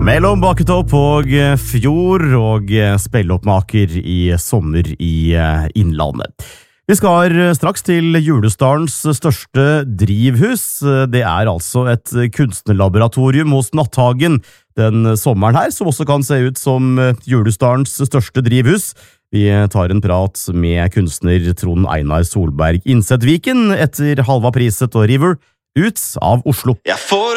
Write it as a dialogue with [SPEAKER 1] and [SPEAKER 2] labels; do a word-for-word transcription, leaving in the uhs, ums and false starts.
[SPEAKER 1] Mellom Bakketopp og Fjord og spelloppmaker i sommer i Innlandet. Vi skal straks til Julestalens største drivhus. Det er altså et kunstnerlaboratorium hos Natthagen den sommeren her, som også kan se ut som Julestalens største drivhus. Vi tar en prat med kunstner Trond Einar Solberg Insetviken etter Halva Priset og River ut av Oslo.
[SPEAKER 2] Jeg får